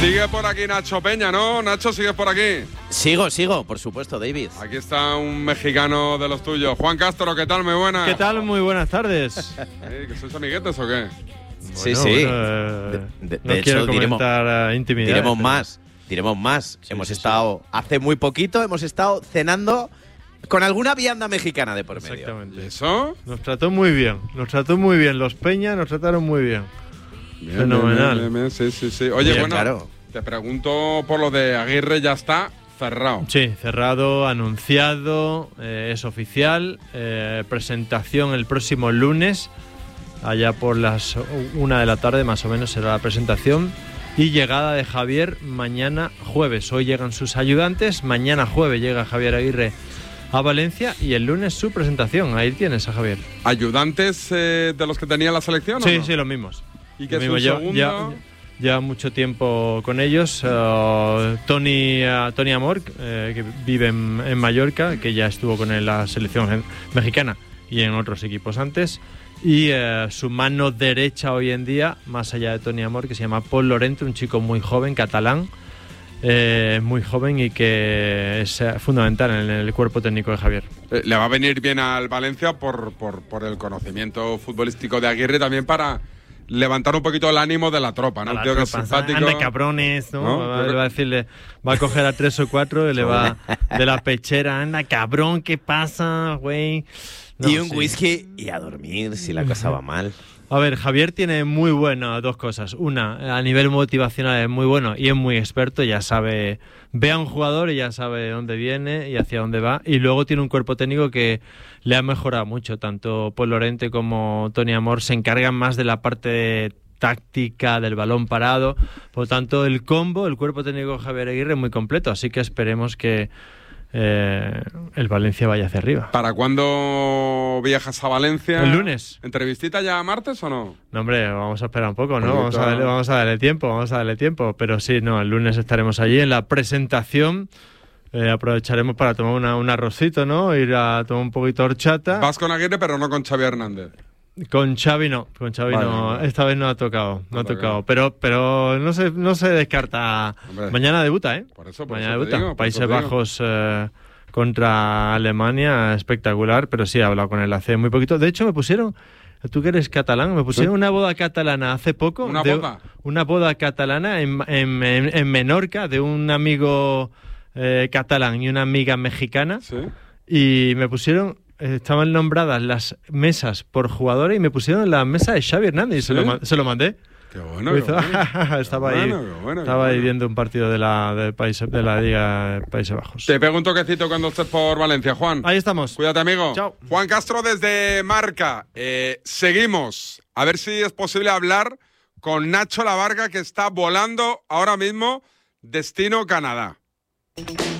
Sigue por aquí Nacho Peña, ¿no? Nacho, ¿sigues por aquí? Sigo, por supuesto, David. Aquí está un mexicano de los tuyos. Juan Castro, ¿qué tal? Muy buenas. ¿Qué tal? Muy buenas tardes. ¿Que sois amiguetes o qué? Sí. De no hecho, quiero comentar intimidades. Diremos más. Sí, hemos sí, estado, hace muy poquito, hemos estado cenando con alguna vianda mexicana de por medio. Exactamente. ¿Y eso? Nos trató muy bien. Los Peña nos trataron muy bien. Bien, Fenomenal. bien. Sí. Oye, Bien, bueno, claro. te pregunto por lo de Aguirre, ya está cerrado. Sí, cerrado, anunciado, es oficial. Presentación el próximo lunes, allá por las 1 de la tarde más o menos será la presentación. Y llegada de Javier mañana jueves. Hoy llegan sus ayudantes, mañana jueves llega Javier Aguirre a Valencia y el lunes su presentación. Ahí tienes a Javier. ¿Ayudantes de los que tenía la selección? Sí, ¿o no? sí, los mismos. ¿Y que Lo es mismo. un segundo? Ya mucho tiempo con ellos. Tony Amor, que vive en Mallorca, que ya estuvo con la selección mexicana y en otros equipos antes. Y su mano derecha hoy en día, más allá de Tony Amor, que se llama Pol Lorente, un chico muy joven, catalán, muy joven y que es fundamental en el cuerpo técnico de Javier. Le va a venir bien al Valencia por el conocimiento futbolístico de Aguirre, también para levantar un poquito el ánimo de la tropa, ¿no? Un tío que es simpático. Anda, cabrones, ¿no? ¿No? Le va a decirle, va a coger a 3 o 4 y le va de la pechera, anda, cabrón, ¿qué pasa, güey? No, y un sí. whisky y a dormir si la cosa va mal. A ver, Javier tiene muy bueno dos cosas. Una, a nivel motivacional es muy bueno y es muy experto, ya sabe, ve a un jugador y ya sabe de dónde viene y hacia dónde va. Y luego tiene un cuerpo técnico que le ha mejorado mucho. Tanto Pol Lorente como Tony Amor se encargan más de la parte táctica, del balón parado. Por lo tanto, el cuerpo técnico de Javier Aguirre es muy completo. Así que esperemos que el Valencia vaya hacia arriba. ¿Para cuándo viajas a Valencia? El lunes. ¿Entrevistita ya martes o no? No, hombre, vamos a esperar un poco, ¿no? Vamos a darle tiempo. Pero sí, no, el lunes estaremos allí en la presentación. Aprovecharemos para tomar un arrocito, ¿no? Ir a tomar un poquito de horchata. Vas con Aguirre, pero no con Xavi Hernández. Con Xavi no, Vale. esta vez no ha tocado, pero no se descarta. Hombre. Mañana debuta, ¿eh? Por eso Mañana te debuta. digo, Países Bajos contra Alemania, espectacular, pero sí, he hablado con él hace muy poquito. De hecho, me pusieron, tú que eres catalán, me pusieron una boda catalana hace poco. ¿Una boda? Una boda catalana en Menorca de un amigo catalán y una amiga mexicana. ¿Sí? Y me pusieron... Estaban nombradas las mesas por jugadores y me pusieron la mesa de Xavi Hernández y ¿Sí? se lo mandé. Qué bueno, qué bueno. Estaba Qué ahí bueno. viendo un partido de la Liga de Países Bajos. Te pego un toquecito cuando estés por Valencia, Juan. Ahí estamos. Cuídate, amigo. Chao. Juan Castro desde Marca. Seguimos. A ver si es posible hablar con Nacho Lavarga, que está volando ahora mismo destino Canadá.